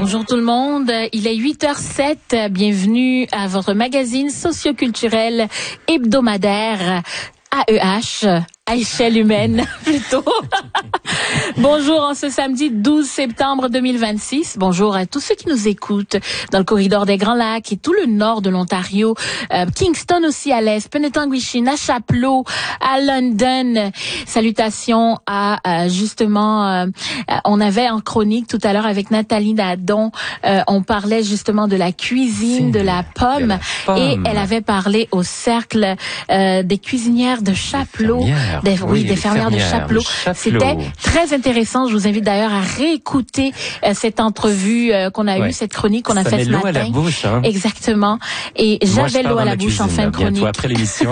Bonjour tout le monde, il est 8h07, bienvenue à votre magazine socioculturel hebdomadaire AEH, à échelle humaine plutôt. Bonjour en ce samedi 12 septembre 2026. Bonjour à tous ceux qui nous écoutent dans le corridor des Grands Lacs et tout le nord de l'Ontario, Kingston aussi à l'est, Penetanguishene, à Chapleau, à London. Salutations à justement, on avait en chronique tout à l'heure avec Nathalie Nadon, on parlait justement de la cuisine, de la pomme, et elle avait parlé au cercle des cuisinières de Chapleau. Des fermières de Chapleau. C'était très intéressant. Je vous invite d'ailleurs à réécouter cette entrevue qu'on a eue, cette chronique qu'on a faite ce matin. Ça met l'eau à la bouche, hein. Exactement. Et j'avais l'eau à la bouche en fin de chronique. Après l'émission.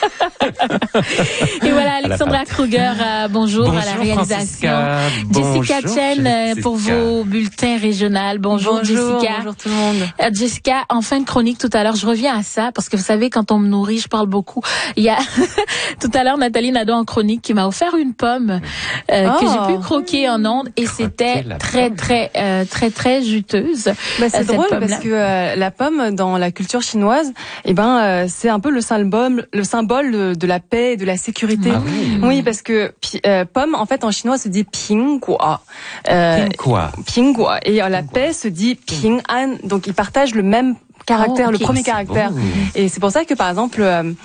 Et voilà, Alexandra Kruger, bonjour à la réalisation. Jessica Chen pour vos bulletins régionaux. Bonjour Jessica. Bonjour tout le monde. Jessica, en fin de chronique tout à l'heure, je reviens à ça parce que vous savez, quand on me nourrit, je parle beaucoup. Il y a tout à l'heure Nathalie Nadeau en chronique qui m'a offert une pomme que j'ai pu croquer en ondes et c'était très juteuse. C'est drôle parce que la pomme dans la culture chinoise, c'est un peu le symbole de la paix et de la sécurité. Ah oui. Oui, parce que pomme en fait en chinois se dit pingguo. Pingguo et la paix se dit ping'an. Donc ils partagent le même caractère, le premier caractère. Et c'est pour ça que par exemple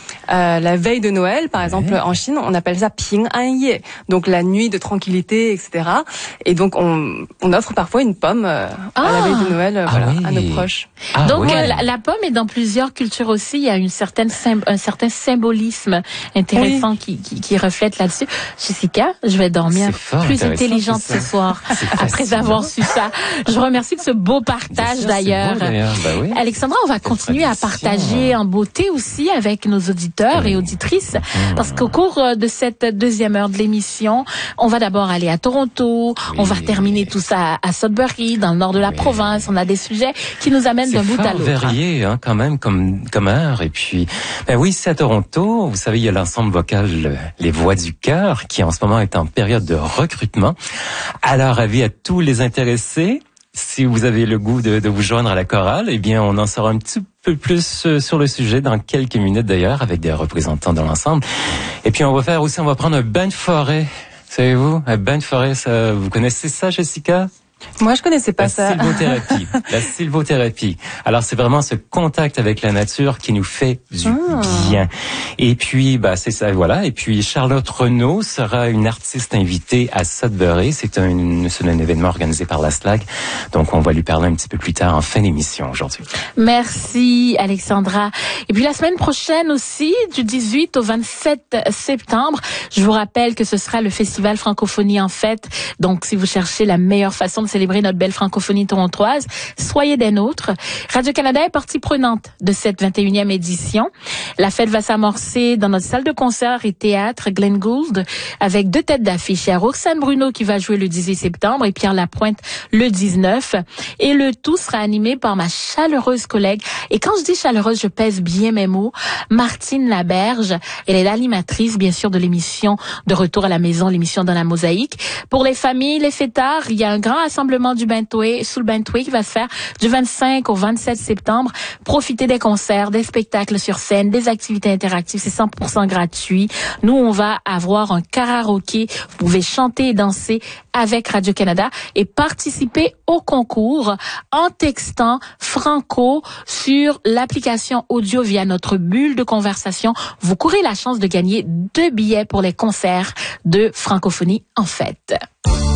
la veille de Noël, par exemple en Chine, on appelle ça Ping An Ye, donc la nuit de tranquillité, etc. Et donc on offre parfois une pomme à la veille de Noël, à nos proches. Donc la pomme est dans plusieurs cultures aussi. Il y a un certain symbolisme intéressant qui reflète là-dessus. Jessica, je vais dormir plus intelligente ce soir après avoir su ça. Je remercie de ce beau partage d'ailleurs. Alexandra, on va continuer à partager en beauté aussi avec nos auditeurs et auditrices parce qu'au cours de cette deuxième heure de l'émission, on va d'abord aller à Toronto, on va terminer tout ça à Sudbury, dans le nord de la province. On a des sujets qui nous amènent d'un bout à l'autre. C'est varié quand même comme heure. Et puis, c'est à Toronto. Vous savez, il y a l'ensemble vocal Les Voix du Cœur qui en ce moment est en période de recrutement. Alors, avis à tous les intéressés. Si vous avez le goût de vous joindre à la chorale, eh bien, on en saura un petit peu plus sur le sujet dans quelques minutes d'ailleurs, avec des représentants de l'ensemble. Et puis, on va prendre un bain de forêt. Savez-vous, un bain de forêt, ça, vous connaissez ça, Jessica? Moi, je connaissais pas ça. La sylvothérapie. Alors, c'est vraiment ce contact avec la nature qui nous fait du bien. Et puis, c'est ça, voilà. Et puis, Charlotte Renaud sera une artiste invitée à Sudbury. C'est un événement organisé par la SLAC. Donc, on va lui parler un petit peu plus tard en fin d'émission aujourd'hui. Merci, Alexandra. Et puis, la semaine prochaine aussi, du 18 au 27 septembre, je vous rappelle que ce sera le Festival Francophonie en fête. Donc, si vous cherchez la meilleure façon de célébrer notre belle francophonie torontoise, soyez des nôtres. Radio-Canada est partie prenante de cette 21e édition. La fête va s'amorcer dans notre salle de concert et théâtre Glenn Gould avec 2 têtes d'affiche. Il y a Roxane Bruno qui va jouer le 18 septembre et Pierre Lapointe le 19. Et le tout sera animé par ma chaleureuse collègue. Et quand je dis chaleureuse, je pèse bien mes mots. Martine Laberge. Elle est l'animatrice, bien sûr, de l'émission de Retour à la maison, l'émission dans la mosaïque. Pour les familles, les fêtards, il y a un grand rassemblement du Bentway, sous le Bentway qui va se faire du 25 au 27 septembre. Profitez des concerts, des spectacles sur scène, des activités interactives. C'est 100% gratuit. Nous, on va avoir un karaoké. Vous pouvez chanter et danser avec Radio-Canada et participer au concours en textant Franco sur l'application audio via notre bulle de conversation. Vous courez la chance de gagner 2 billets pour les concerts de francophonie en fête.